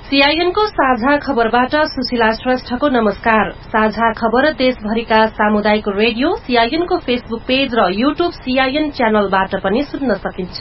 सीआईएनको साझा खबरबाट सुशीला श्रेष्ठको नमस्कार। साझा खबर देशभरिका सामुदायिक रेडियो सीआईएनको फेसबुक पेज र यूट्यूब सीआईएन च्यानलबाट पनि सुन्न सकिन्छ।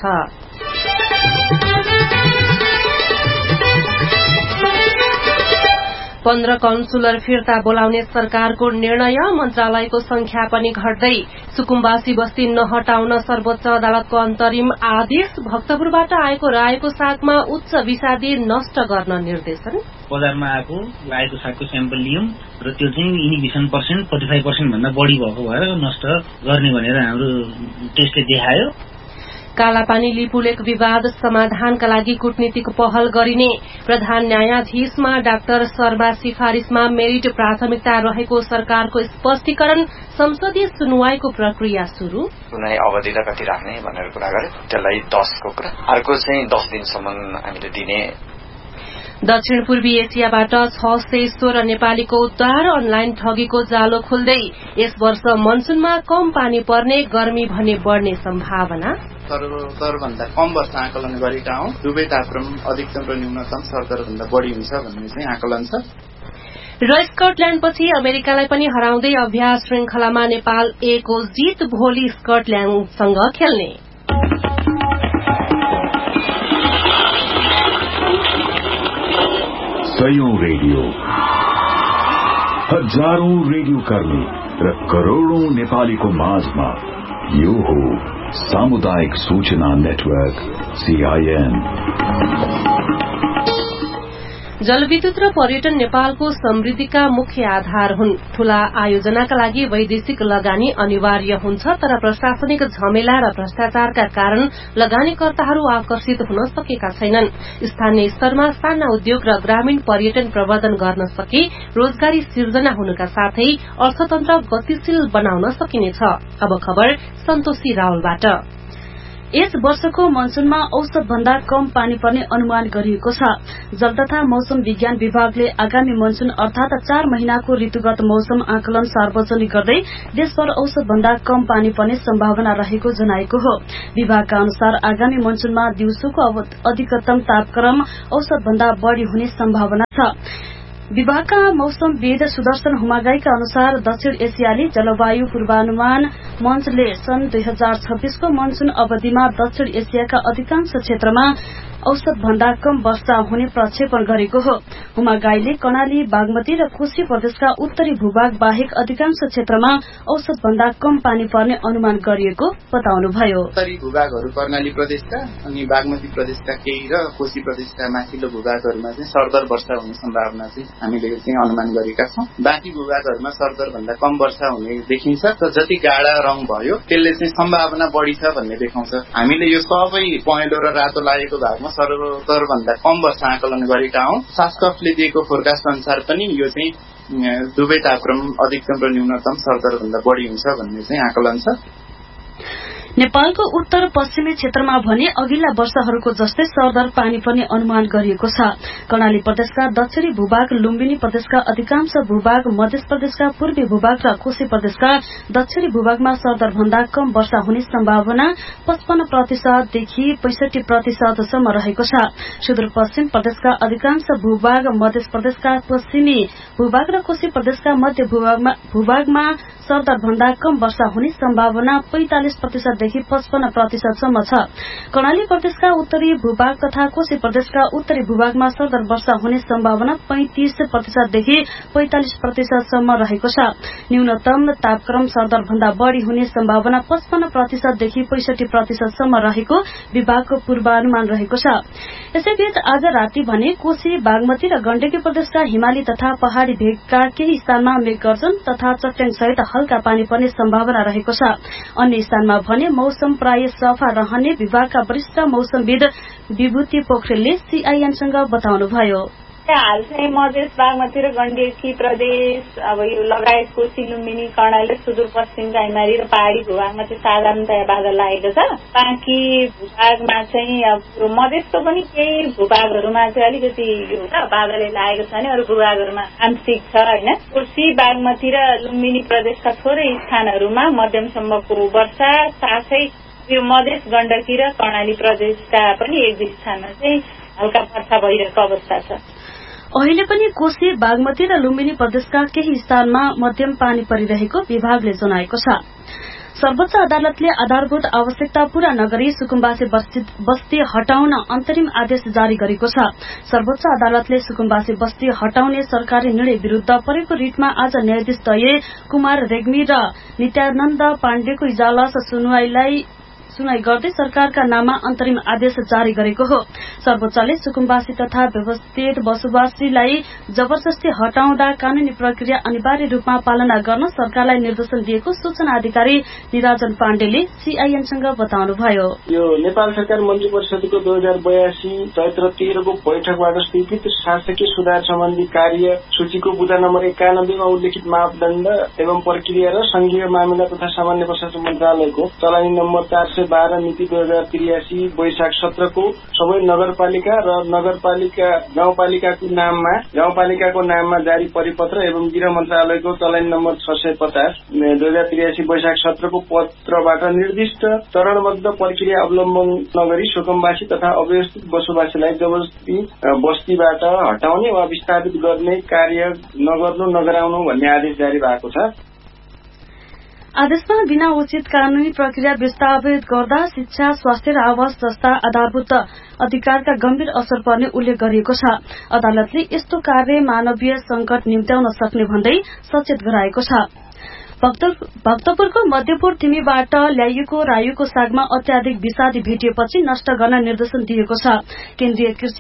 पन्ध्र कन्सुलर फिर्ता बोलाउने सरकारको निर्णय, मन्त्रालयको संख्या पनि घट्दै, सुकुम्बासी बस्ती नहटाउन सर्वोच्च अदालतको अन्तरिम आदेश, भक्तपुरबाट आएको रायोको सागमा उच्च विषादी नष्ट गर्न निर्देशन। बजारमा आएको सागको स्याम्पल लियौं र त्यो चाहिँ इनिबिसन पर्सेन्ट 45% भन्दा बढ़ी भएको भएर नष्ट गर्ने भनेर हाम्रो टेस्टले देखायो। कालापानी लिपुलेक विवाद समाधानका लागि कूटनीतिक पहल गरिने, प्रधान न्यायाधीशमा डाक्टर शर्मा सिफारिशमा मेरिट प्राथमिकता रहेको सरकारको स्पष्टीकरण, संसदीय सुनवाईको प्रक्रिया शुरू। कुनै अवधिलाई कति राख्ने भनेर कुरा गर्यो, त्यसलाई 10 को कुरा, अर्को चाहिँ 10 दिनसम्म हामीले दिने। दक्षिण पूर्वी एसियाबाट 616 नेपालीको उद्धार, अनलाइन ठगीको जालो खुल्दै, यस वर्ष मनसूनमा कम पानी पर्ने, गर्मी भने बढ़ने सम्भावना। सरदरभन्दा कम वर्षा आकलन गरेका हौं, दुवै तापक्रम अधिकतम र न्यूनतम सरदरभन्दा बढ़ी हुन्छ भन्ने चाहिँ आकलन छ। र स्कटल्याण्डपछि अमेरिकालाई पनि हराउँदै अभ्यास श्रृंखलामा नेपाल A को जित, भोलि स्कटल्याण्डसँग खेल्ने। सयौं रेडियो, हजारौं रेडियो कर्मी र करोड़ौं नेपालीको माझमा यो हो सामुदायिक सूचना नेटवर्क सीआईएन। जलविद्युत र पर्यटन नेपालको समृद्धिका मुख्य आधार हुन्। ठूला आयोजनाका लागि वैदेशिक लगानी अनिवार्य हुन्छ, तर प्रशासनिक झमेला र भ्रष्टाचारका कारण लगानीकर्ताहरू आकर्षित हुन सकेका छैनन्। स्थानीय स्तरमा साना उद्योग र ग्रामीण पर्यटन प्रवर्धन गर्न सके रोजगारी सिर्जना हुनुका साथै अर्थतन्त्र गतिशील बनाउन सकिनेछ। अब खबर सन्तोषी रावलबाट। यस वर्षको मनसूनमा औसत भन्दा कम पानी पर्ने अनुमान गरिएको छ। जल तथा मौसम विज्ञान विभागले आगामी मनसून अर्थात 4 महिनाको ऋतुगत मौसम आकलन सार्वजनिक गर्दै देशभर औसत भन्दा कम पानी पर्ने सम्भावना रहेको जनाएको हो। विभागका अनुसार आगामी मनसूनमा दिउँसोको अधिकतम तापक्रम औसत भन्दा बढ़ी हुने सम्भावना छ। विभागका मौसमविद सुदर्शन हुमागाईका अनुसार दक्षिण एसियाली जलवायु पूर्वानुमान मञ्चले सन् 2026 को मनसून अवधिमा दक्षिण एसियाका अधिकांश क्षेत्रमा औसत भन्दा कम वर्षा हुने प्रक्षेपण गरेको हो। हुमागाईले कर्णाली, बागमती र कोशी प्रदेशका उत्तरी भूभाग बाहेक अधिकांश क्षेत्रमा औसत भन्दा कम पानी पर्ने अनुमान गरिएको बताउनुभयो। उत्तरी भूभागहरू कर्णाली प्रदेशका अनि बागमती प्रदेशका केही र कोशी प्रदेशका माथिल्लो भूभागहरूमा चाहिँ सरदर वर्षा हुने सम्भावना चाहिँ हामीले चाहिँ अनुमान गरेका छौं। बाँकी भूभागहरूमा सरदर भन्दा कम वर्षा हुने देखिन्छ, र जति गाढ़ा रंग भयो त्यसले चाहिँ सम्भावना बढ़ी छ भन्ने देखाउँछ। हामीले यो सबै पहेँलो र रातो लागेको भागमा सरदर भन्दा कम वर्षा आकलन गरेका हौं। शासकले दिएको फोरकास्ट अनुसार पनि यो चाहिँ दुवै तापक्रम अधिकतम र न्यूनतम सरदर भन्दा बढ़ी हुन्छ भन्ने चाहिँ आकलन छ। नेपालको उत्तर पश्चिमी क्षेत्रमा भने अघिल्ला वर्षहरूको जस्तै सरदर पानी पर्ने अनुमान गरिएको छ। कर्णाली प्रदेशका दक्षिणी भूभाग, लुम्बिनी प्रदेशका अधिकांश भूभाग, मध्य प्रदेशका पूर्वी भूभाग र कोशी प्रदेशका दक्षिणी भूभागमा सरदर भन्दा कम वर्षा हुने सम्भावना 55% देखि 65% सम्म रहेको छ। सुदूरपश्चिम प्रदेशका अधिकांश भूभाग, मध्य प्रदेशका पश्चिमी भूभाग र कोशी प्रदेशका मध्य भूभागमा सरदर भन्दा कम वर्षा हुने सम्भावना 45% देखि 55% सम्म छ। कर्णाली प्रदेशका उत्तरी भूभाग तथा कोशी प्रदेशका उत्तरी भूभागमा सरदर वर्षा हुने सम्भावना 35% देखि 45% सम्म रहेको छ। न्यूनतम तापक्रम सरदर भन्दा बढ़ी हुने सम्भावना 55% देखि 65% सम्म रहेको विभागको पूर्वानुमान रहेको छ। यसैबीच आज राति भने कोशी, बागमती र गण्डकी प्रदेशका हिमाली तथा पहाड़ी भेगका केही स्थानमा मेघगर्जन तथा चट्याङ सहित हल्का पानी पर्ने सम्भावना रहेको छ। अन्य स्थानमा भने मौसम प्राय सफा रहने विभागका वरिष्ठ मौसमविद विभूति पोखरेलले सीआईएनसँग बताउनुभयो। हाल चाहिँ मधेस, बागमती र गण्डकी प्रदेश, अब यो लगायत कोशी, लुम्बिनी, कर्णाली, सुदूरपश्चिमका हिमाली र पहाड़ी भूभागमा चाहिँ साधारणतया बादल लागेको छ। बाँकी भूभागमा चाहिँ अब मधेसको पनि केही भूभागहरूमा चाहिँ अलिकति बादलले लागेको छ भने अरू भूभागहरूमा आंशिक छ हैन। कोशी, बागमती र लुम्बिनी प्रदेशका थोरै स्थानहरूमा मध्यमसम्मको वर्षा, साथै यो मधेस, गण्डकी र कर्णाली प्रदेशका पनि एक दुई स्थानमा चाहिँ हल्का वर्षा भइरहेको अवस्था छ। अहिले पनि कोशी, बागमती र लुम्बिनी प्रदेशका केही स्थानमा मध्यम पानी परिरहेको विभागले जनाएको छ। सर्वोच्च अदालतले आधारभूत आवश्यकता पूरा नगरी सुकुम्बासी बस्ती हटाउन अन्तरिम आदेश जारी गरेको छ। सर्वोच्च अदालतले सुकुम्बासी बस्ती हटाउने सरकारी निर्णय विरूद्ध परेको रिटमा आज न्यायाधीश दय कुमार रेग्मी र नित्यानन्द पाण्डेको इजलास सुनवाई गर्दै सरकारका नाममा अन्तरिम आदेश जारी गरेको हो। सर्वोच्चले सुकुम्बासी तथा व्यवस्थित बसोबासीलाई जबरजस्ती हटाउँदा कानूनी प्रक्रिया अनिवार्य रूपमा पालना गर्न सरकारलाई निर्देशन दिएको सूचना अधिकारी निराजन पाण्डेले सीआईएनसँग बताउनुभयो। यो नेपाल सरकार मन्त्री परिषदको 2082 चैत्र 13 को बैठकबाट स्वीकृत शासकीय सुधार सम्बन्धी कार्य सूचीको बुँदा नम्बर 91 मा उल्लेखित मापदण्ड एवं प्रक्रिया र संघीय मामिला तथा सामान्य प्रशासन मन्त्रालयको चलानी नम्बर 412 मिति 2083 वैशाख 17 को सबै नगरपालिका र गाउँपालिकाको नाममा जारी परिपत्र एवं गृह मन्त्रालयको चलानी नम्बर 650 2083 वैशाख 17 को पत्रबाट निर्दिष्ट चरणबद्ध प्रक्रिया अवलम्बन नगरी सुकुम्बासी तथा अव्यवस्थित बसोबासीलाई जबरजस्ती बस्तीबाट हटाउने वा विस्थापित गर्ने कार्य नगराउनु भन्ने आदेश जारी भएको छ। आदेशमा बिना उचित कानूनी प्रक्रिया विस्थापित गर्दा शिक्षा, स्वास्थ्य र आवास जस्ता आधारभूत अधिकारका गम्भीर असर पर्ने उल्लेख गरिएको छ। अदालतले यस्तो कार्य मानवीय संकट निम्त्याउन सक्ने भन्दै सचेत गराएको छ। भक्तपुरको मध्यपुर तिमीबाट ल्याइएको रायोको सागमा अत्याधिक विषादी भेटिएपछि नष्ट गर्न निर्देशन दिएको छ। केन्द्रीय कृषि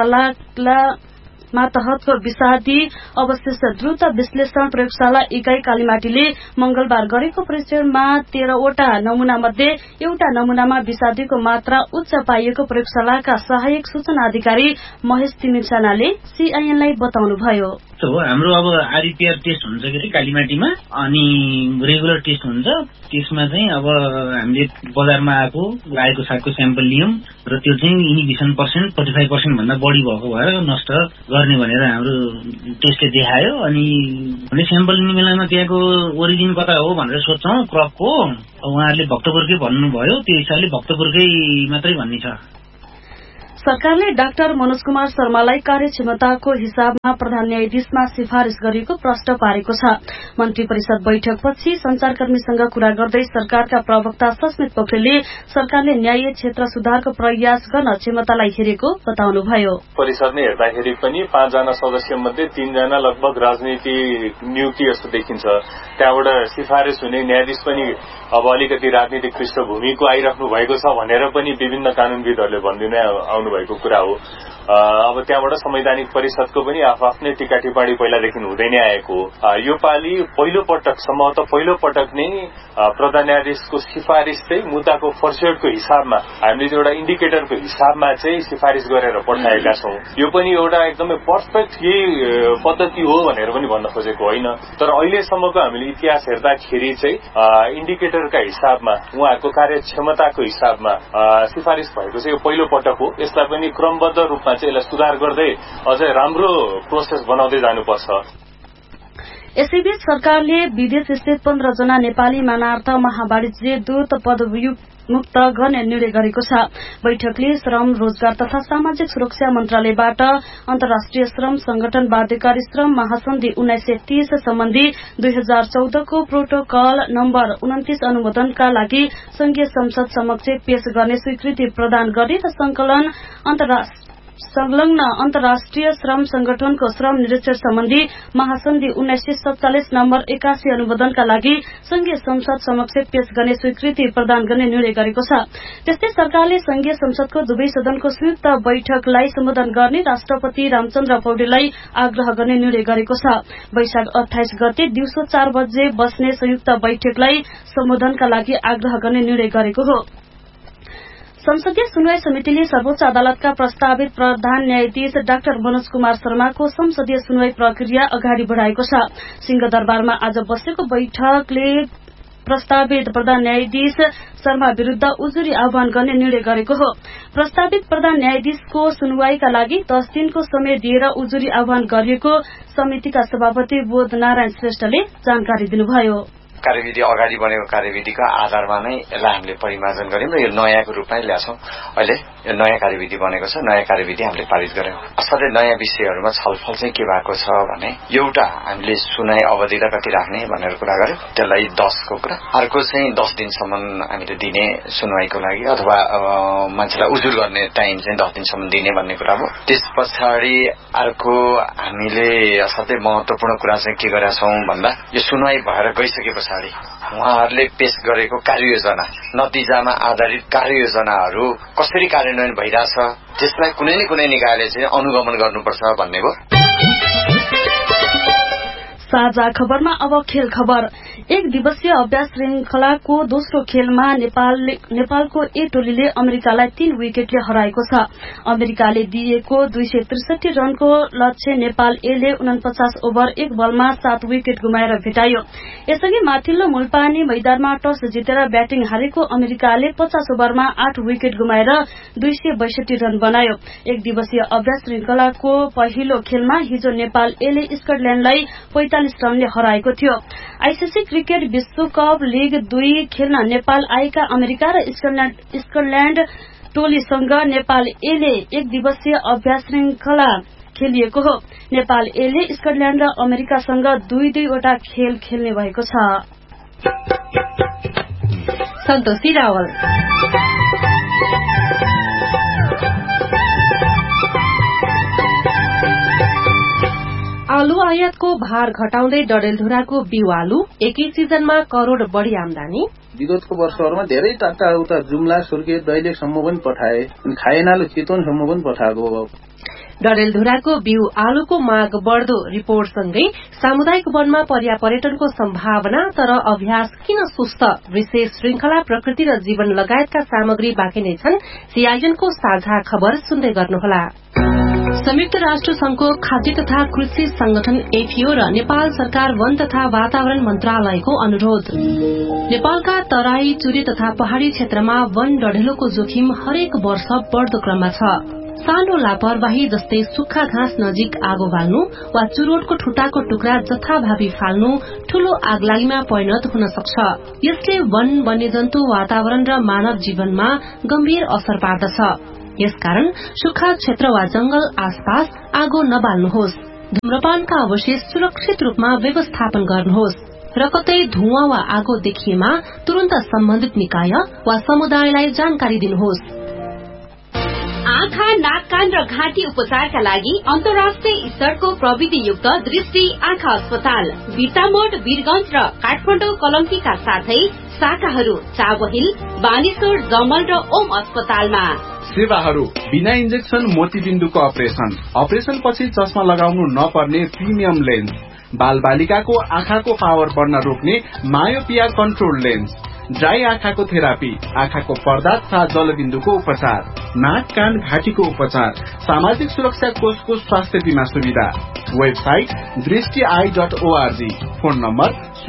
प्रयोगशाला तहतको विषादी अवशेष द्रुत विश्लेषण प्रयोगशाला इकाई कालीमाटीले मंगलबार गरेको परीक्षणमा 13 वटा नमूना मध्ये एउटा नमूनामा विषादीको मात्रा उच्च पाइएको प्रयोगशालाका सहायक सूचना अधिकारी महेश तिमिरसानाले सीआईएनलाई बताउनुभयो। हाम्रो अब आरईपीआर टेस्ट हुन्छ के कालीमाटीमा, अनि रेगुलर टेस्ट हुन्छ। त्यसमा चाहिँ अब हामीले बजारमा आएको सागको स्याम्पल लियौं र त्यो चाहिँ इनिबिसन पर्सेन्ट 45% भन्दा बढी भएको भएर नष्ट गर्ने भनेर हाम्रो टेस्टले देखायो। अनि हामीले स्याम्पल लिने बेलामा त्यहाँको ओरिजिन कता हो भनेर सोध्छौं क्रपको। उहाँहरूले भक्तपुरकै भन्नुभयो, त्यो हिसाबले भक्तपुरकै मात्रै भन्ने छ। सरकारले डाक्टर मनोज कुमार शर्मालाई कार्यक्षमताको हिसाबमा प्रधान न्यायाधीशमा सिफारिश गरेको प्रश्न पारेको छ। मन्त्री परिषद बैठकपछि संचारकर्मीसँग कुरा गर्दै सरकारका प्रवक्ता सस्मित पोखरेलले सरकारले न्याय क्षेत्र सुधारको प्रयास गर्न क्षमतालाई हेरेको बताउनुभयो। परिषदले हेर्दाखेरि पनि 5 जना सदस्य मध्ये 3 जना लगभग राजनीतिक नियुक्ति जस्तो देखिन्छ। त्यहाँबाट सिफारिश हुने न्यायाधीश पनि अब अलिकति राजनीतिक पृष्ठभूमिको आइराख्नु भएको छ भनेर पनि विभिन्न कानूनविदहरूले भन्दिनै आउनु भएको कुरा हो। अब त्यहाँबाट संवैधानिक परिषदको पनि आफ्नै टीका टिप्पणी पहिलादेखि हुँदै नै आएको हो। यो पालि पहिलो पटक नै प्रधान न्यायाधीशको सिफारिश चाहिँ मुद्दाको फर्स्टको हिसाबमा हामीले एउटा इन्डिकेटरको हिसाबमा चाहिँ सिफारिश गरेर पठाएका छौं। यो पनि एउटा एकदमै पर्फेक्ट यही पद्धति हो भनेर पनि भन्न खोजेको होइन, तर अहिलेसम्मको हामीले इतिहास हेर्दाखेरि चाहिँ इन्डिकेटरका हिसाबमा उहाँहरूको कार्यक्षमताको हिसाबमा सिफारिश भएको चाहिँ यो पहिलो पटक हो। यसलाई पनि क्रमबद्ध रूपमा चाहिँ यसलाई सुधार गर्दै अझै राम्रो प्रोसेस बनाउँदै जानुपर्छ। यसैबीच सरकारले विदेश स्थित 15 जना नेपाली मानार्थ महावाणिज्य दूत पदमुक्त गर्ने निर्णय गरेको छ। बैठकले श्रम, रोजगार तथा सामाजिक सुरक्षा मन्त्रालयबाट अन्तर्राष्ट्रिय श्रम संगठन बाध्यकारी श्रम महासन्धि 1930 सम्बन्धी 2014 को प्रोटोकल नम्बर 29 अनुमोदनका लागि संघीय संसद समक्ष पेश गर्ने स्वीकृति प्रदान गर्ने र संलग्न अन्तर्राष्ट्रिय श्रम संगठनको श्रम निरीक्षण सम्बन्धी महासन्धि 1947 नम्बर 81 अनुमोदनका लागि संघीय संसद समक्ष पेश गर्ने स्वीकृति प्रदान गर्ने निर्णय गरेको छ। त्यस्तै सरकारले संघीय संसदको दुवै सदनको संयुक्त बैठकलाई सम्बोधन गर्ने राष्ट्रपति रामचन्द्र पौडेललाई आग्रह गर्ने निर्णय गरेको छ। वैशाख 28 गते दिउँसो 4 बजे बस्ने संयुक्त बैठकलाई सम्बोधनका लागि आग्रह गर्ने निर्णय गरेको हो। संसदीय सुनवाई समितिले सर्वोच्च अदालतका प्रस्तावित प्रधान न्यायाधीश डाक्टर मनोज कुमार शर्माको संसदीय सुनवाई प्रक्रिया अगाडि बढ़ाएको छ। सिंहदरबारमा आज बसेको बैठकले प्रस्तावित प्रधान न्यायाधीश शर्मा विरूद्ध उजुरी आह्वान गर्ने निर्णय गरेको हो। प्रस्तावित प्रधान न्यायाधीशको सुनवाईका लागि 10 दिनको समय दिएर उजुरी आह्वान गरिएको समितिका सभापति बोध नारायण श्रेष्ठले जानकारी दिनुभयो। कार्यविधि अगाडि बनेको कार्यविधिका आधारमा नै यसलाई हामीले परिमार्जन गर्यौं र यो नयाँको रूपमा ल्याछौं। अहिले यो नयाँ कार्यविधि बनेको छ। नयाँ कार्यविधि हामीले पारित गर्यौं। असाध्यै नयाँ विषयहरूमा छलफल चाहिँ के भएको छ भने एउटा हामीले सुनाई अवधि र कति राख्ने भनेर कुरा गर्यौं, त्यसलाई 10 को कुरा। अर्को चाहिँ 10 दिनसम्म हामीले दिने सुनवाईको लागि अथवा मान्छेलाई उजुर गर्ने टाइम चाहिँ 10 दिनसम्म दिने भन्ने कुरा हो। त्यस पछाडि अर्को हामीले असाध्यै महत्वपूर्ण कुरा चाहिँ के गरेका छौं भन्दा यो सुनवाई भएर गइसके पछाडि उहाँहरूले पेश गरेको कार्ययोजना, नतिजामा आधारित कार्ययोजनाहरू कसरी कार्यान्वयन भइरहेछ त्यसलाई कुनै न कुनै निकायले चाहिँ अनुगमन गर्नुपर्छ भन्ने हो। साझा खबरमा अब खेल खबर। एक दिवसीय अभ्यास श्रृंखलाको दोस्रो खेलमा नेपालको ए टोलीले अमेरिकालाई 3 विकेटले हराएको छ। अमेरिकाले दिएको 263 रनको लक्ष्य नेपाल एले 49 ओभर 1 बलमा 7 विकेट गुमाएर भेटायो। यसअघि माथिल्लो मुलपानी मैदानमा टस जितेर ब्याटिङ हारेको अमेरिकाले 50 ओभरमा 8 विकेट गुमाएर 262 रन बनायो। एक दिवसीय अभ्यास श्रृंखलाको पहिलो खेलमा हिजो नेपाल एले स्कटल्याण्डलाई 45 रनले हराएको थियो। आईसीसी क्रिकेट विश्वकप लीग 2 खेल्न नेपाल आएका अमेरिका र स्कटल्याण्ड टोलीसँग नेपाल एले एक दिवसीय अभ्यास श्रृंखला खेलिएको हो। नेपाल एले स्कटल्याण्ड र अमेरिकासँग 2-2 वटा खेल खेल्ने भएको छ। सन्तोषी रावल। आलु आयातको भार घटाउँदै डडेलधुराको बिउ आलु एकै सिजनमा करोड़ बढ़ी आमदानी। विगतको वर्षहरूमा धेरै टाढा उता जुम्ला, सुर्खेत, दैलेखसम्म पनि पठाए, खाएनालो चितवनसम्म पनि पठाएको हो। डडेलधुराको बिउ आलुको माग बढ़दो रिपोर्टसँगै सामुदायिक वनमा पर्यापर्यटनको सम्भावना तर अभ्यास किन सुस्त, विशेष श्रृंखला प्रकृति र जीवन लगायतका सामग्री बाँकी नै छन्। सीआईएनको साझा खबर सुन्दै गर्नुहोला। संयुक्त राष्ट्र संघको खाद्य तथा कृषि संगठन एफएओ र नेपाल सरकार वन तथा वातावरण मन्त्रालयको अनुरोध। नेपालका तराई, चुरे तथा पहाड़ी क्षेत्रमा वन डढेलोको जोखिम हरेक वर्ष बढ़दो क्रममा छ। सानो लापरवाही जस्तै सुक्खा घाँस नजिक आगो बाल्नु वा चुरोटको ठुटाको टुक्रा जथाभावी फाल्नु ठूलो आगलागीमा परिणत हुन सक्छ। यसले वन, वन्यजन्तु, वातावरण र मानव जीवनमा गम्भीर असर पार्दछ। यसकारण सुक्खा क्षेत्र वा जंगल आसपास आगो नबाल्नुहोस्। धूम्रपानका अवशेष सुरक्षित रूपमा व्यवस्थापन गर्नुहोस् र कतै धुवाँ वा आगो देखिएमा तुरन्त सम्बन्धित निकाय वा समुदायलाई जानकारी दिनुहोस्। आँखा, नाक, कान र घाँटी उपचारका लागि अन्तर्राष्ट्रिय स्तरको प्रविधियुक्त दृष्टि आँखा अस्पताल बिर्तामोड, वीरगंज र काठमाडौँ कलम्कीका साथै शाखाहरू चाबहिल, बानेश्वर, जमल र ओम अस्पतालमा। सेवाहरू बिना इन्जेक्सन मोतीबिन्दुको अपरेशन पछि चस्मा लगाउनु नपर्ने प्रिमियम लेन्स, बाल बालिकाको आँखाको पावर बढ्न रोक्ने मायोपिया कन्ट्रोल लेन्स, ड्राई आँखाको थेरापी, आँखाको पर्दा तथा जलबिन्दुको उपचार, नाक, कान, घाँटीको उपचार, सामाजिक सुरक्षा कोषको स्वास्थ्य बीमा सुविधा। वेबसाइट दृष्टि.org। Phone number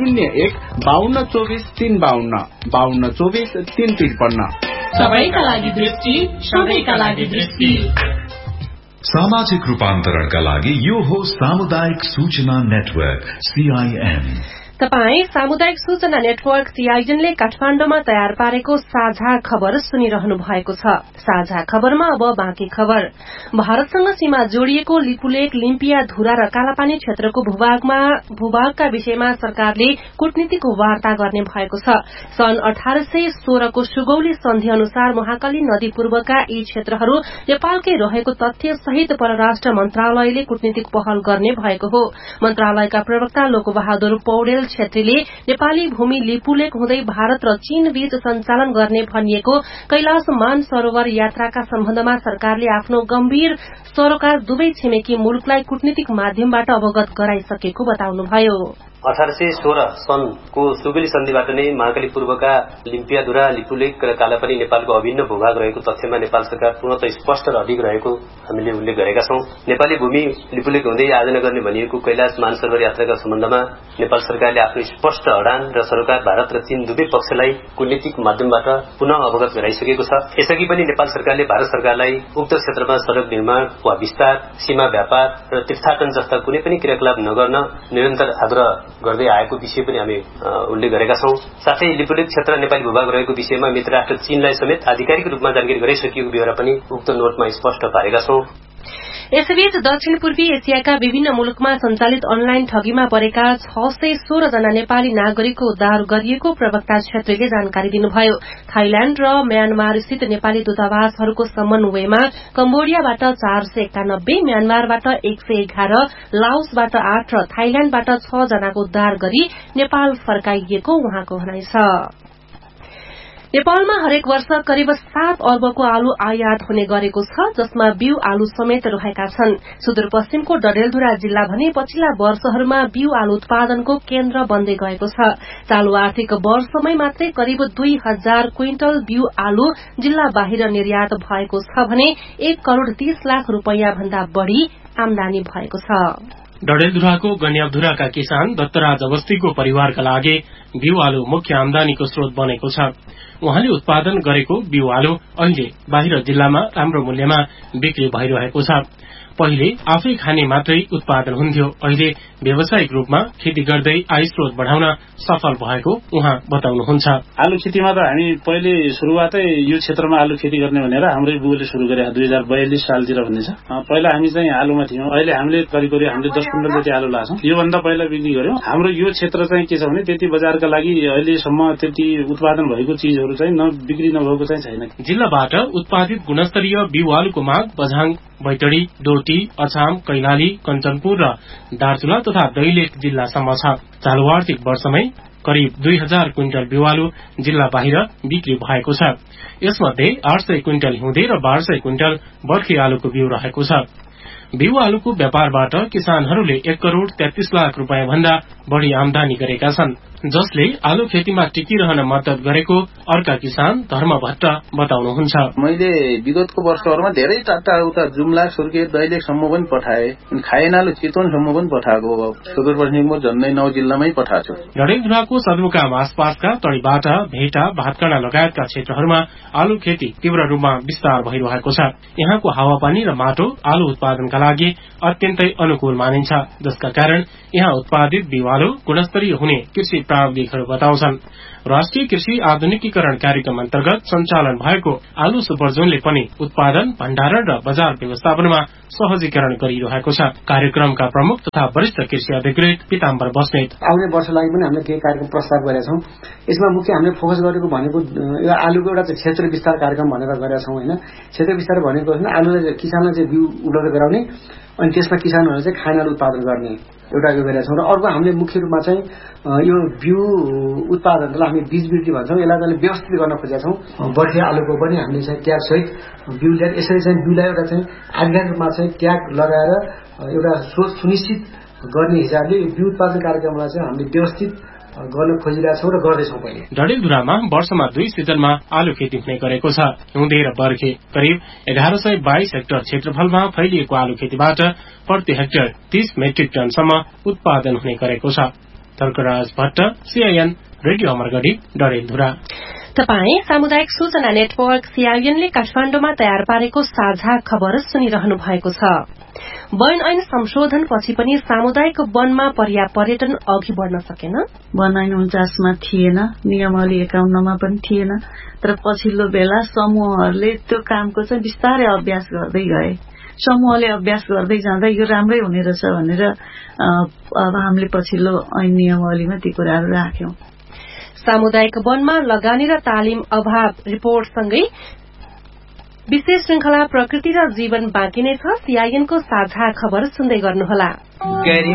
01-5224-352 5224-353। सबैका लागि दृष्टि, सबैका लागि दृष्टि। सामाजिक रूपान्तरणका लागि यो हो सामुदायिक सूचना नेटवर्क सीआईएन। तपाई सामुदायिक सूचना नेटवर्क सीआईएनले काठमाडौँमा तयार पारेको साझा खबर सुनिरहनु भएको छ। साझा खबरमा अब बाँकी खबर। भारतसँग सीमा जोडिएको लिपुलेक, लिम्पिया, धुरा र कालापानी क्षेत्रको भूभागका विषयमा सरकारले कूटनीतिक वार्ता गर्ने भएको छ। सन् 1816 को सुगौली सन्धि अनुसार महाकाली नदी पूर्वका यी क्षेत्रहरू नेपालकै रहेको तथ्य सहित परराष्ट्र मन्त्रालयले कूटनीतिक पहल गर्ने भएको हो। मन्त्रालयका प्रवक्ता लोकबहादुर पौडेल क्षेत्रीले नेपाली भूमि लिपुलेक हुँदै भारत र चीन बीच सञ्चालन गर्ने भनिएको कैलाश मानसरोवर यात्राका सम्बन्धमा सरकारले आफ्नो गम्भीर सरोकार दुवै छिमेकी मुलुकलाई कूटनीतिक माध्यमबाट अवगत गराइसकेको बताउनुभयो। 1816 सनको सुगौली सन्धिबाट नै महाकाली पूर्वका लिम्पियाधुरा, लिपुलेक र कालापानी नेपालको अभिन्न भूभाग रहेको तथ्यमा नेपाल सरकार पूर्णतः स्पष्ट र अडिग रहेको हामीले उल्लेख गरेका छौं। नेपाली भूमि लिपुलेक हुँदै आयोजना गर्ने भनिएको कैलाश मानसरोवर यात्राका सम्बन्धमा नेपाल सरकारले आफ्नो स्पष्ट अडान र सरोकार भारत र चीन दुवै पक्षलाई कूटनीतिक माध्यमबाट पुनः अवगत गराइसकेको छ। यसअघि पनि नेपाल सरकारले भारत सरकारलाई उक्त क्षेत्रमा सड़क निर्माण वा विस्तार, सीमा व्यापार र तीर्थाटन जस्ता कुनै पनि क्रियाकलाप नगर्न निरन्तर आग्रह गर्दै आएको विषय पनि हामी उल्लेख गरेका छौं। साथै लिपुलेक क्षेत्र नेपाली भूभाग रहेको विषयमा मित्र राष्ट्र चीनलाई समेत आधिकारिक रूपमा जानकारी गराइसकिएको बेहोरा पनि उक्त नोटमा स्पष्ट पारेका छौं। यसैबीच दक्षिण पूर्वी एसियाका विभिन्न मुलुकमा सञ्चालित अनलाइन ठगीमा परेका 616 जना नेपाली नागरिकको उद्धार गरिएको प्रवक्ता क्षेत्रीले जानकारी दिनुभयो। थाइल्याण्ड र म्यानमार स्थित नेपाली दूतावासहरूको समन्वयमा कम्बोडियाबाट 491, म्यानमारबाट 111, लाओसबाट 8 र थाइल्याण्डबाट 6 जनाको उद्धार गरी नेपाल फर्काइएको उहाँको भनाइ छ। नेपालमा हरेक वर्ष करिब 7 अर्बको आलु आयात हुने गरेको छ, जसमा बिउ आलु समेत रहेका छन्। सुदूरपश्चिमको डडेलधुरा जिल्ला भने पछिल्ला वर्षहरूमा बिउ आलु उत्पादनको केन्द्र बन्दै गएको छ। चालू आर्थिक वर्षमै मात्रै करिब 2000 क्विन्टल बिउ आलु जिल्ला बाहिर निर्यात भएको छ भने 1 करोड़ 30 लाख रूपियाँ भन्दा बढ़ी आमदानी भएको छ। डडेलधुराको गन्याधुराका किसान दत्तराज अवस्थीको परिवारका लागि बिउ आलु मुख्य आमदानीको स्रोत बनेको छ। उहाँले उत्पादन गरेको बिउ आलु अहिले बाहिर जिल्लामा राम्रो मूल्यमा बिक्री भइरहेको छ। पहिले आफै खाने मात्रै उत्पादन हुन्थ्यो, अहिले व्यावसायिक रूपमा खेती गर्दै आय स्रोत बढ़ाउन सफल भएको उहाँ बताउनुहुन्छ। आलु खेतीमा त हामी पहिले शुरूआतै यो क्षेत्रमा आलु खेती गर्ने भनेर हाम्रै बुबुले शुरू गरे 2042 सालतिर भन्ने छ। पहिला हामी चाहिँ आलुमा थियौं, अहिले हामीले करिब 10-15 जति आलु लाछौं। योभन्दा पहिला बिक्री गर्यौं। हाम्रो यो क्षेत्र चाहिँ के छ भने त्यति बजारका लागि अहिलेसम्म त्यति उत्पादन भएको चीजहरू चाहिँ बिक्री नभएको चाहिँ छैन। जिल्लाबाट उत्पादित गुणस्तरीय बिउ आलुको माग बझाङ, बैतडी, डोटी, अछाम, कैलाली, कञ्चनपुर र दार्चुला तथा दैलेख जिल्लासम्म छ। चालू आर्थिक वर्षमै करिब 2000 क्विन्टल बिउ आलु जिल्ला बाहिर बिक्री भएको छ। यसमध्ये 800 क्विन्टल हिउँदे र 1200 क्विन्टल बर्खे आलुको बिउ रहेको छ। बिउ आलुको व्यापारबाट किसानहरूले 1 करोड़ 33 लाख रूपियाँ भन्दा बढ़ी आमदानी गरेका छन्, जसले आलु खेतीमा टिकिरहन मद्दत गरेको अर्का किसान धर्म भट्ट बताउनुहुन्छ। मैले विगतको वर्षहरूमा धेरै टाटा उता जुम्ला, सुर्खेत, दैलेखसम्म पनि पठाए, खाएनालु चितवनसम्म पनि पठाएको। सुदूरपश्चिमको झन्डै 9 जिल्लामै पठाएको छु। डडेलधुराको सदरमुकाम आसपासका तडीबाटा, भेटा, भातकाँडा लगायतका क्षेत्रहरूमा आलु खेती तीव्र रूपमा विस्तार भइरहेको छ। यहाँको हावापानी र माटो आलु उत्पादनका लागि अत्यन्तै अनुकूल मानिन्छ, जसका कारण यहाँ उत्पादित बिउ आलु गुणस्तरीय हुने कृषि प्राविधिकहरू बताउँछन्। राष्ट्रिय कृषि आधुनिकीकरण कार्यक्रम अन्तर्गत सञ्चालन भएको आलु सुपरजोनले पनि उत्पादन, भण्डारण र बजार व्यवस्थापनमा सहजीकरण गरिरहेको छ। कार्यक्रमका प्रमुख तथा वरिष्ठ कृषि अधिकृत पीताम्बर बस्नेत आउने वर्ष लागि पनि हामीले केही कार्यक्रम प्रस्ताव गरेका छौं। यसमा मुख्य हामीले फोकस गरेको भनेको यो आलुको एउटा चाहिँ क्षेत्र विस्तार कार्यक्रम भनेर गरेका छौं हैन। क्षेत्र विस्तार भनेको हैन आलुलाई किसानलाई चाहिँ बिउ उपलब्ध गराउने अनि त्यसमा किसानहरूले चाहिँ खानालु उत्पादन गर्ने एउटा यो गरेका छौं। र अर्को हामीले मुख्य रूपमा चाहिँ यो बिउ उत्पादनलाई हामी बीज वृद्धि भन्छौं, यसलाई व्यवस्थित गर्न खोजेका छौं। बर्खे आलुको पनि हामीले चाहिँ ट्याग सहित बिउ ल्याएर यसरी चाहिँ बिउलाई एउटा चाहिँ आधिकारिक रूपमा चाहिँ ट्याग लगाएर एउटा स्रोत सुनिश्चित गर्ने हिसाबले बिउ उत्पादन कार्यक्रमलाई चाहिँ हामीले व्यवस्थित गर्न खोजिरहेका छौं र गर्दैछौं। पहिले डडेलधुरामा वर्षमा 2 सिजनमा आलु खेती हुने गरेको छ। हिउँदे र बर्खे करिब 1122 हेक्टर क्षेत्रफलमा फैलिएको आलु खेतीबाट प्रति हेक्टर 30 मेट्रिक टनसम्म उत्पादन हुने गरेको छ। धर्कराज भट्ट, सीआईएन रेडियो अमरगढी, डडेलधुरा। तपाई सामुदायिक सूचना नेटवर्क सीआईएनले काठमाडौँमा तयार पारेको साझा खबर सुनिरहनु भएको छ। वन ऐन संशोधन पछि पनि सामुदायिक वनमा पर्यटन अघि बढ़न सकेन। वन ऐन 49मा थिएन, नियमावली 51मा पनि थिएन, तर पछिल्लो बेला समूहहरूले त्यो कामको चाहिँ बिस्तारै अभ्यास गर्दै गए। समूहले अभ्यास गर्दै जाँदा यो राम्रै हुने रहेछ भनेर अब हामीले पछिल्लो ऐन नियमावलीमा ती कुराहरू राख्यौं। सामुदायिक वनमा लगानी र तालिम अभाव रिपोर्टसँगै विशेष श्रृंखला प्रकृति र जीवन बाँकी नै छ। सीआईएनको साझा खबर सुन्दै गर्नुहोला।